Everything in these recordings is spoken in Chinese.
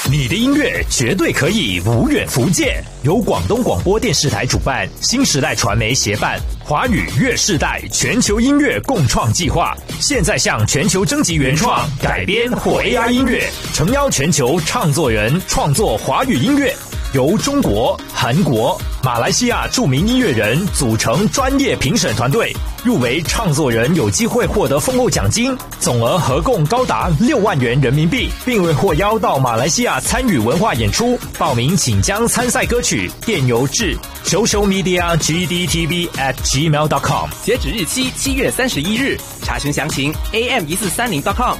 你的音乐绝对可以无远弗届，由广东广播电视台主办，新时代传媒协办，华语乐世代全球音乐共创计划，现在向全球征集原创、改编或 AI 音乐，诚邀全球唱作人创作华语音乐。由中国、韩国、马来西亚著名音乐人组成专业评审团队，入围唱作人有机会获得丰厚奖金，总额合共高达6万元人民币，并未获邀到马来西亚参与文化演出。报名请将参赛歌曲电邮至 socialmediagdtv@gmail.com， 截止日期7月31日，查询详情 am1430.com。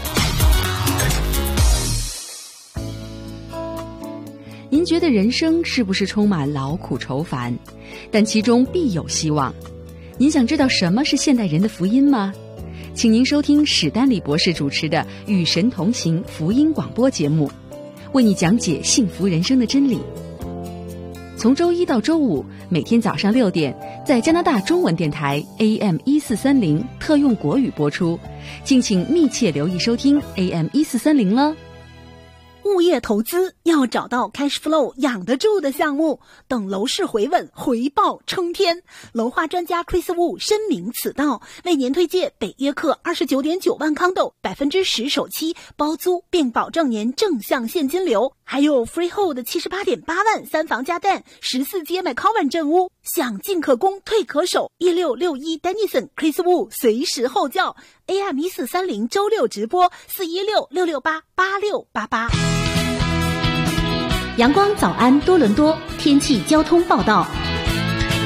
您觉得人生是不是充满劳苦愁烦？但其中必有希望。您想知道什么是现代人的福音吗？请您收听史丹利博士主持的《与神同行》福音广播节目，为你讲解幸福人生的真理。从周一到周五，每天早上6点，在加拿大中文电台 AM1430特用国语播出，敬请密切留意收听 AM1430了。 物业投资要找到 cash flow 养得住的项目，等楼市回稳，回报冲天。楼花专家 Chris Wu 深明此道，为您推荐北约克 29.9 万康斗 10% 首期包租，并保证年正向现金流，还有 freehold 78.8万3房加蛋14街 McCowan 镇屋，想进可攻，退可守。1661 Denison Chris Wu 随时候叫 AM1430周6直播416-668-8688。 阳光早安多伦多天气交通报道。